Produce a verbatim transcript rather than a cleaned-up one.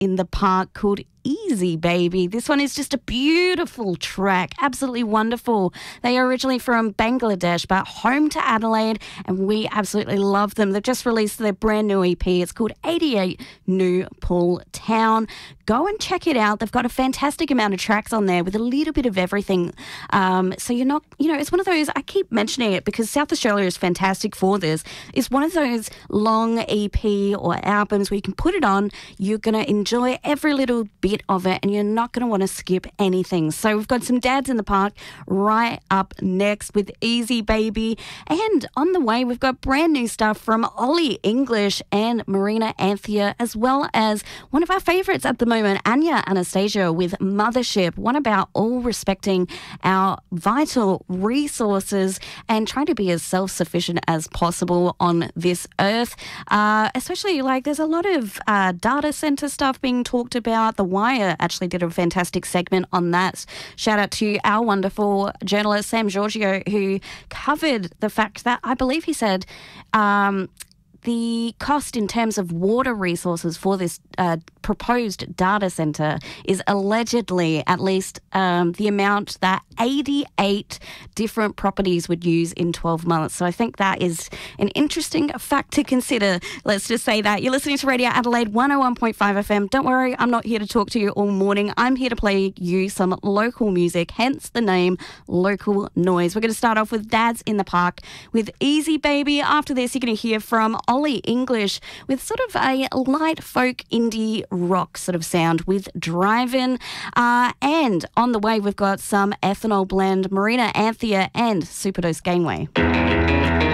in the Park called Easy Baby. This one is just a beautiful track, absolutely wonderful. They are originally from Bangladesh but home to Adelaide, and we absolutely love them. They've just released their brand new E P. It's called eighty-eight New Pool Town. Go and check it out. They've got a fantastic amount of tracks on there with a little bit of everything. Um, so you're not, you know, it's one of those, I keep mentioning it because South Australia is fantastic for this. It's one of those long E P or albums where you can put it on, you're going to enjoy every little bit of it, and you're not going to want to skip anything. So we've got some Dads in the Park right up next with Easy Baby, and on the way we've got brand new stuff from Ollie English and Marina Anthea, as well as one of our favourites at the moment, Anya Anastasia with Mothership, one about all respecting our vital resources and trying to be as self-sufficient as possible on this earth, uh, especially like there's a lot of uh, data centre stuff being talked about. The Wire actually did a fantastic segment on that. Shout out to our wonderful journalist Sam Giorgio, who covered the fact that I believe he said um, the cost in terms of water resources for this uh, proposed data centre is allegedly at least um, the amount that eighty-eight different properties would use in twelve months. So I think that is an interesting fact to consider. Let's just say that. You're listening to Radio Adelaide one oh one point five F M. Don't worry, I'm not here to talk to you all morning. I'm here to play you some local music, hence the name Local Noise. We're going to start off with Dads in the Park with Easy Baby. After this, you're going to hear from Ollie English with sort of a light folk indie rock sort of sound with Drive-In. Uh, and on the way, we've got some Ethanol Blend, Marina Anthea and Superdose Gangway.